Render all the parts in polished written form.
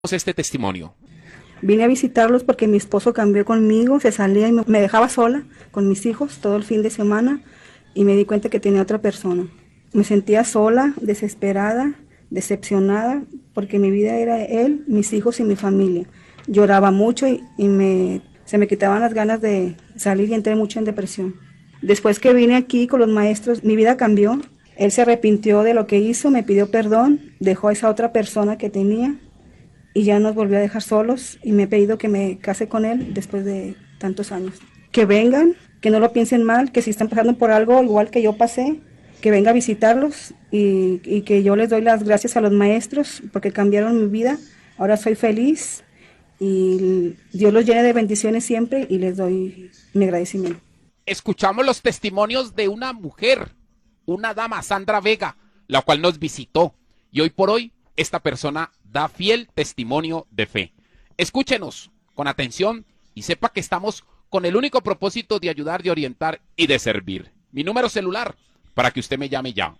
Este testimonio. Vine a visitarlos porque mi esposo cambió conmigo, se salía y me dejaba sola con mis hijos todo el fin de semana y me di cuenta que tenía otra persona. Me sentía sola, desesperada, decepcionada, porque mi vida era él, mis hijos y mi familia. Lloraba mucho y se me quitaban las ganas de salir y entré mucho en depresión. Después que vine aquí con los maestros, mi vida cambió. Él se arrepintió de lo que hizo, me pidió perdón, dejó a esa otra persona que tenía y ya nos volvió a dejar solos y me he pedido que me case con él después de tantos años. Que vengan, que no lo piensen mal, que si están pasando por algo igual que yo pasé, que venga a visitarlos y que yo les doy las gracias a los maestros porque cambiaron mi vida. Ahora soy feliz y Dios los llene de bendiciones siempre y les doy mi agradecimiento. Escuchamos los testimonios de una mujer, una dama, Sandra Vega, la cual nos visitó y hoy por hoy esta persona da fiel testimonio de fe. Escúchenos con atención y sepa que estamos con el único propósito de ayudar, de orientar y de servir. Mi número celular para que usted me llame ya.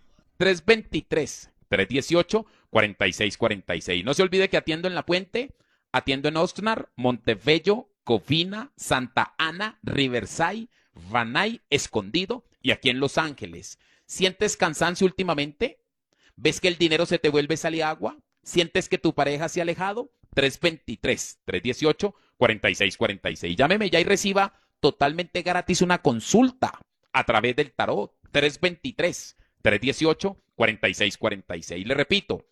323-318-4646. No se olvide que atiendo en La Puente, atiendo en Oxnard, Montebello, Covina, Santa Ana, Riverside, Vanay, Escondido y aquí en Los Ángeles. ¿Sientes cansancio últimamente? ¿Ves que el dinero se te vuelve sal y agua? ¿Sientes que tu pareja se ha alejado? 323-318-4646. Llámeme ya y reciba totalmente gratis una consulta a través del tarot. 323-318-4646. Le repito,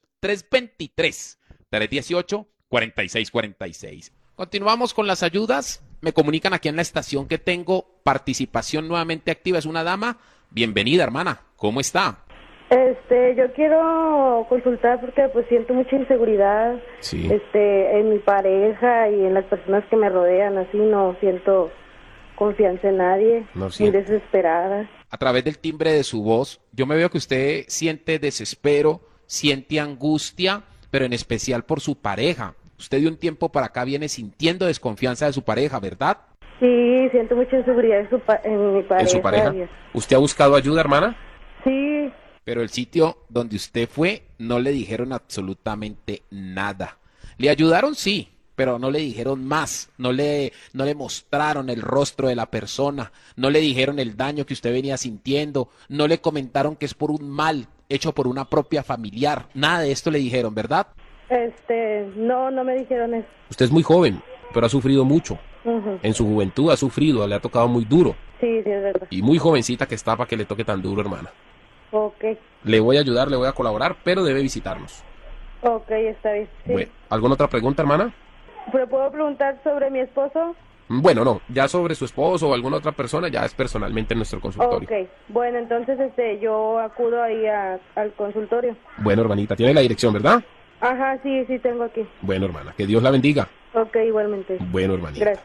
323-318-4646. Continuamos con las ayudas. Me comunican aquí en la estación que tengo participación nuevamente activa. Es una dama. Bienvenida, hermana. ¿Cómo está? Yo quiero consultar porque pues siento mucha inseguridad, sí, en mi pareja y en las personas que me rodean, así no siento confianza en nadie, muy desesperada. A través del timbre de su voz, yo me veo que usted siente desespero, siente angustia, pero en especial por su pareja. Usted de un tiempo para acá viene sintiendo desconfianza de su pareja, ¿verdad? Sí, siento mucha inseguridad en mi pareja. ¿En su pareja? ¿Usted ha buscado ayuda, hermana? Sí. Pero el sitio donde usted fue no le dijeron absolutamente nada. Le ayudaron, sí, pero no le dijeron más. No le mostraron el rostro de la persona. No le dijeron el daño que usted venía sintiendo. No le comentaron que es por un mal hecho por una propia familiar. Nada de esto le dijeron, ¿verdad? No me dijeron eso. Usted es muy joven, pero ha sufrido mucho. En su juventud ha sufrido, le ha tocado muy duro. Sí, es verdad. Y muy jovencita que está para que le toque tan duro, hermana. Ok. Le voy a ayudar, le voy a colaborar, pero debe visitarnos. Ok, está bien. Sí. Bueno, ¿alguna otra pregunta, hermana? ¿Pero puedo preguntar sobre mi esposo? Bueno, no, ya sobre su esposo o alguna otra persona ya es personalmente en nuestro consultorio. Ok, bueno, entonces yo acudo ahí al consultorio. Bueno, hermanita, tiene la dirección, ¿verdad? Ajá, sí, tengo aquí. Bueno, hermana, que Dios la bendiga. Ok, igualmente. Bueno, hermanita. Gracias.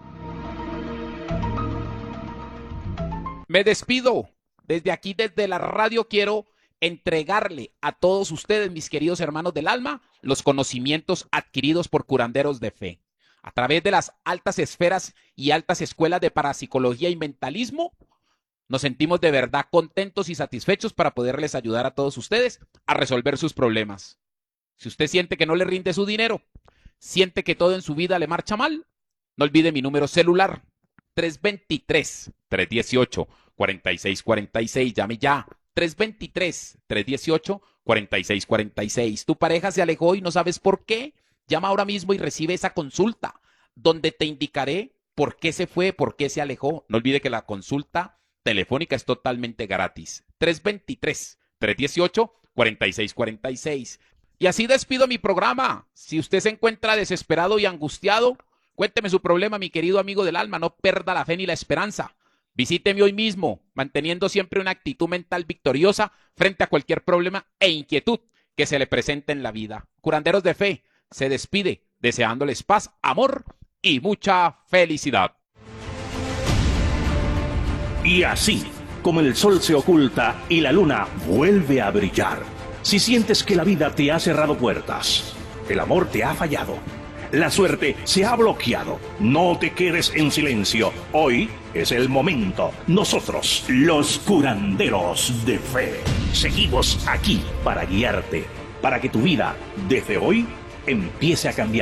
Me despido. Desde aquí, desde la radio, quiero entregarle a todos ustedes, mis queridos hermanos del alma, los conocimientos adquiridos por curanderos de fe. A través de las altas esferas y altas escuelas de parapsicología y mentalismo, nos sentimos de verdad contentos y satisfechos para poderles ayudar a todos ustedes a resolver sus problemas. Si usted siente que no le rinde su dinero, siente que todo en su vida le marcha mal, no olvide mi número celular, 323-318-4646. Llame ya, 323-318-4646. Tu pareja se alejó y no sabes por qué. Llama ahora mismo y recibe esa consulta, donde te indicaré por qué se fue, por qué se alejó. No olvide que la consulta telefónica es totalmente gratis. 323-318-4646. Y así despido mi programa. Si usted se encuentra desesperado y angustiado, cuénteme su problema, mi querido amigo del alma. No pierda la fe ni la esperanza. Visíteme hoy mismo, manteniendo siempre una actitud mental victoriosa frente a cualquier problema e inquietud que se le presente en la vida. Curanderos de Fe se despide deseándoles paz, amor y mucha felicidad. Y así, como el sol se oculta y la luna vuelve a brillar, si sientes que la vida te ha cerrado puertas, el amor te ha fallado, la suerte se ha bloqueado, no te quedes en silencio. Hoy es el momento. Nosotros, los curanderos de fe, seguimos aquí para guiarte, para que tu vida, desde hoy, empiece a cambiar.